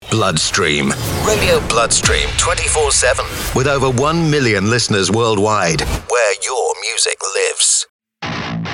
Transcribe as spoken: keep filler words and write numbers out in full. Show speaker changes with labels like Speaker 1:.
Speaker 1: Bloodstream. Radio Bloodstream twenty-four seven. With over one million listeners worldwide. Where your music lives.